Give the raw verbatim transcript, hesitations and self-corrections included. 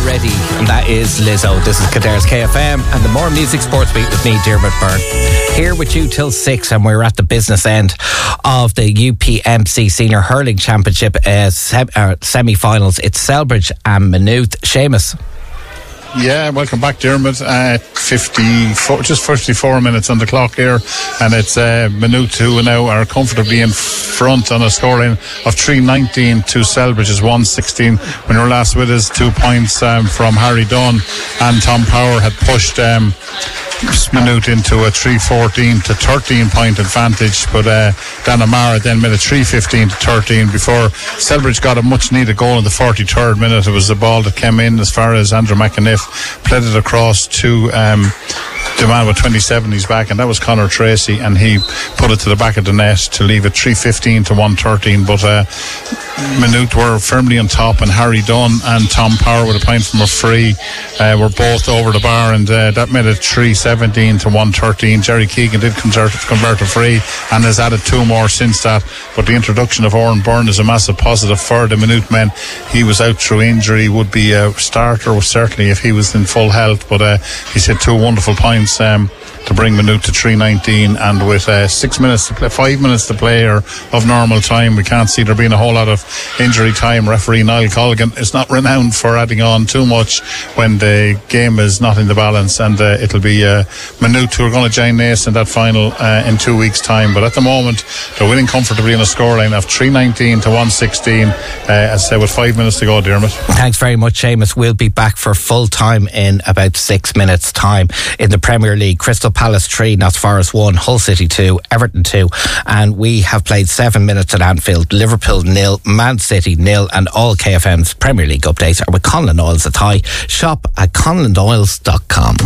ready, and that is Lizzo. This is Kildare K F M and the More Music Sports Beat with me, Dermot Byrne. Here with you till six, and we're at the business end of the U P M C Senior Hurling Championship uh, sem- uh, semi-finals. It's Selbridge and Maynooth. Seamus. Yeah, welcome back, Dermot. Uh, fifty-four, just fifty-four minutes on the clock here, and it's uh, Maynooth who now are comfortably in front on a scoreline of three nineteen to Selbridge's one sixteen. When you were last with us, two points um, from Harry Dunn, and Tom Power had pushed um, Maynooth into a three fourteen to thirteen point advantage, but uh, Dan O'Mara then made a three fifteen to thirteen before Selbridge got a much needed goal in the forty-third minute. It was the ball that came in as far as Andrew McAniff played it across to um, the man with twenty-seven, he's back, and that was Conor Tracy, and he put it to the back of the net to leave it three fifteen to one thirteen. But uh, Maynooth were firmly on top, and Harry Dunn and Tom Power with a point from a free uh, were both over the bar, and uh, that made it three seventeen to one thirteen. Jerry Keegan did convert, convert a free and has added two more since that, but the introduction of Oren Byrne is a massive positive for the Maynooth men. He was out through injury, would be a starter certainly if he was in full health, but uh, he's hit two wonderful points um, to bring Maynooth to three nineteen, and with uh, six minutes to play, five minutes to play or of normal time, we can't see there being a whole lot of injury time. Referee Niall Colgan is not renowned for adding on too much when the game is not in the balance, and uh, it'll be uh, Maynooth who are going to join Naas in that final uh, in two weeks time. But at the moment they're winning comfortably in a scoreline of three nineteen to one sixteen, uh, as I said, with five minutes to go, Dermot. Thanks very much, Seamus. We'll be back for full time in about six minutes time. In the Premier League, Crystal Palace three, Notts Forest one, Hull City two, Everton two, and we have played seven minutes at Anfield. Liverpool nil, Man City nil, and all K F M's Premier League updates are with Conlon Oils at High. Shop at conlon oils dot com.